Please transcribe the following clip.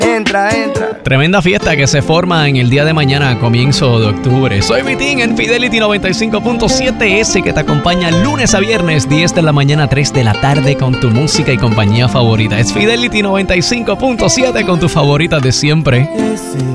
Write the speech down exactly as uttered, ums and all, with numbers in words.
Entra, entra. Tremenda fiesta que se forma en el día de mañana, comienzo de octubre. Soy Vitín en Fidelity noventa y cinco punto siete, ese que te acompaña lunes a viernes, diez de la mañana, tres de la tarde, con tu música y compañía favorita. Es Fidelity noventa y cinco punto siete con tus favoritas de siempre.